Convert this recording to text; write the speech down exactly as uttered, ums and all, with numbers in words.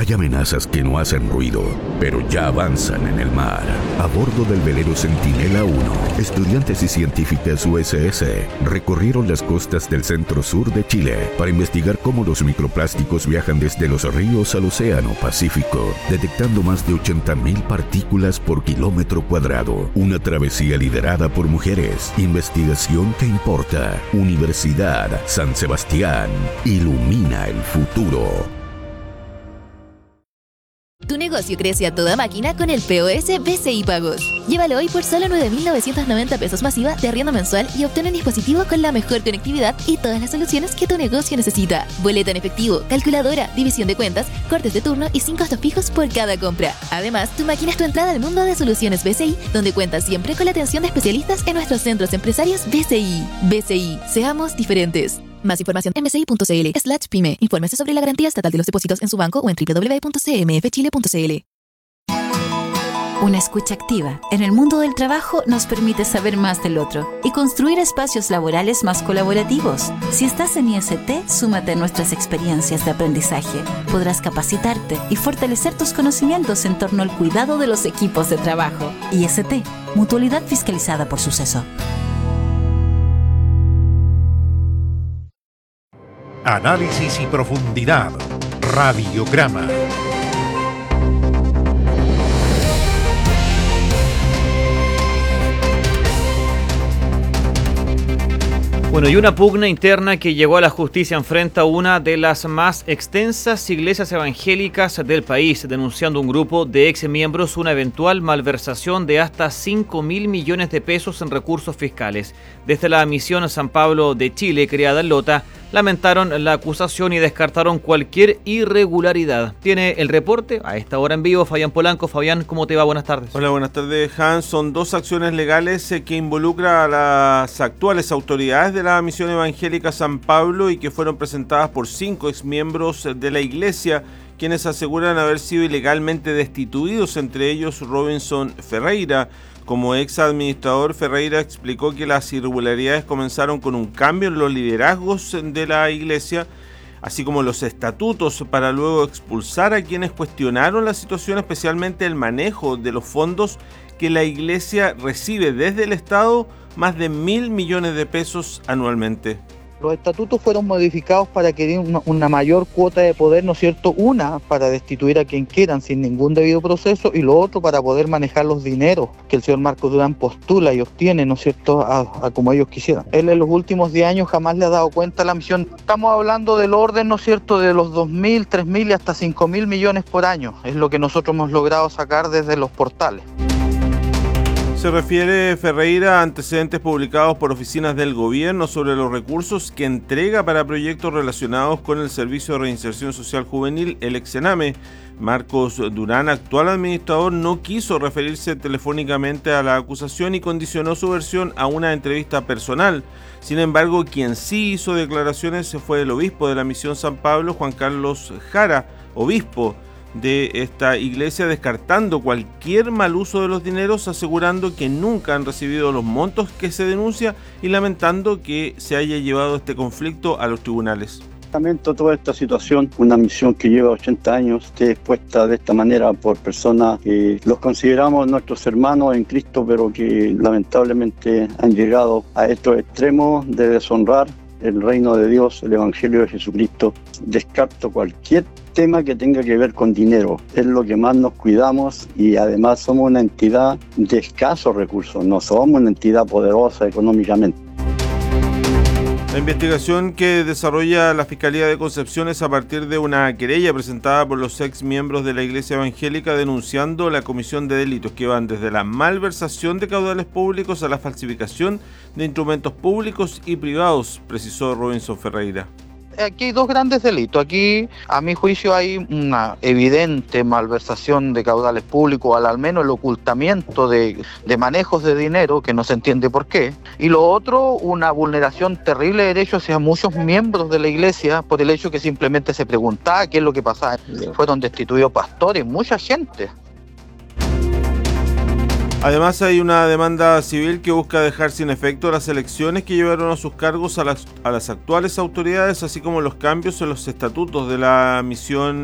Hay amenazas que no hacen ruido, pero ya avanzan en el mar. A bordo del velero Centinela uno, estudiantes y científicas U S S recorrieron las costas del centro-sur de Chile para investigar cómo los microplásticos viajan desde los ríos al Océano Pacífico, detectando más de ochenta mil partículas por kilómetro cuadrado. Una travesía liderada por mujeres. Investigación que importa. Universidad San Sebastián. Ilumina el futuro. Tu negocio crece a toda máquina con el P O S B C I Pagos. Llévalo hoy por solo nueve mil novecientos noventa pesos masiva de arriendo mensual y obtén un dispositivo con la mejor conectividad y todas las soluciones que tu negocio necesita. Boleta en efectivo, calculadora, división de cuentas, cortes de turno y sin costos fijos por cada compra. Además, tu máquina es tu entrada al mundo de soluciones B C I, donde cuentas siempre con la atención de especialistas en nuestros centros empresarios B C I. B C I, seamos diferentes. Más información en bci.cl slash pyme. Infórmese sobre la garantía estatal de los depósitos en su banco o en doble u doble u doble u punto c m f chile punto c l. Una escucha activa en el mundo del trabajo nos permite saber más del otro y construir espacios laborales más colaborativos. Si estás en I S T, súmate a nuestras experiencias de aprendizaje. Podrás capacitarte y fortalecer tus conocimientos en torno al cuidado de los equipos de trabajo. I S T, Mutualidad Fiscalizada por Suceso. Análisis y profundidad. Radiograma. Bueno, y una pugna interna que llegó a la justicia enfrenta una de las más extensas iglesias evangélicas del país, denunciando un grupo de ex miembros una eventual malversación de hasta cinco mil millones de pesos en recursos fiscales. Desde la misión San Pablo de Chile, creada en Lota, lamentaron la acusación y descartaron cualquier irregularidad. Tiene el reporte a esta hora en vivo Fabián Polanco. Fabián, ¿cómo te va? Buenas tardes. Hola, buenas tardes, Hans. Son dos acciones legales eh, que involucran a las actuales autoridades de la Misión Evangélica San Pablo y que fueron presentadas por cinco exmiembros de la iglesia, quienes aseguran haber sido ilegalmente destituidos, entre ellos Robinson Ferreira. Como ex administrador, Ferreira explicó que las irregularidades comenzaron con un cambio en los liderazgos de la iglesia, así como los estatutos, para luego expulsar a quienes cuestionaron la situación, especialmente el manejo de los fondos que la iglesia recibe desde el Estado, más de mil millones de pesos anualmente. Los estatutos fueron modificados para que den una, una mayor cuota de poder, ¿no es cierto? Una, para destituir a quien quieran sin ningún debido proceso, y lo otro, para poder manejar los dineros que el señor Marcos Durán postula y obtiene, ¿no es cierto?, a, a como ellos quisieran. Él en los últimos diez años jamás le ha dado cuenta a la misión. Estamos hablando del orden, ¿no es cierto?, de los dos mil, tres mil y hasta cinco mil millones por año. Es lo que nosotros hemos logrado sacar desde los portales. Se refiere Ferreira a antecedentes publicados por oficinas del gobierno sobre los recursos que entrega para proyectos relacionados con el Servicio de Reinserción Social Juvenil, el Exename. Marcos Durán, actual administrador, no quiso referirse telefónicamente a la acusación y condicionó su versión a una entrevista personal. Sin embargo, quien sí hizo declaraciones fue el obispo de la Misión San Pablo, Juan Carlos Jara, obispo de esta iglesia, descartando cualquier mal uso de los dineros, asegurando que nunca han recibido los montos que se denuncia y lamentando que se haya llevado este conflicto a los tribunales. Lamento toda esta situación, una misión que lleva ochenta años, esté expuesta de esta manera por personas que los consideramos nuestros hermanos en Cristo, pero que lamentablemente han llegado a estos extremos de deshonrar el reino de Dios, el Evangelio de Jesucristo. Descarto cualquier tema que tenga que ver con dinero, es lo que más nos cuidamos y además somos una entidad de escasos recursos, no somos una entidad poderosa económicamente. La investigación que desarrolla la Fiscalía de Concepción es a partir de una querella presentada por los ex miembros de la Iglesia Evangélica denunciando la comisión de delitos que van desde la malversación de caudales públicos a la falsificación de instrumentos públicos y privados, precisó Robinson Ferreira. Aquí hay dos grandes delitos. Aquí, a mi juicio, hay una evidente malversación de caudales públicos, o al menos el ocultamiento de, de manejos de dinero, que no se entiende por qué. Y lo otro, una vulneración terrible de derechos hacia muchos miembros de la iglesia por el hecho que simplemente se preguntaba qué es lo que pasaba. Fueron destituidos pastores, mucha gente. Además, hay una demanda civil que busca dejar sin efecto las elecciones que llevaron a sus cargos a las, a las actuales autoridades, así como los cambios en los estatutos de la misión